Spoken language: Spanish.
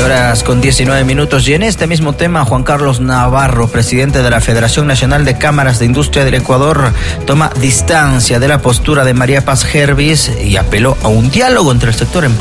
13:19. Y en este mismo tema, Juan Carlos Navarro, presidente de la Federación Nacional de Cámaras de Industria del Ecuador, toma distancia de la postura de María Paz Gervis y apeló a un diálogo entre el sector empresarial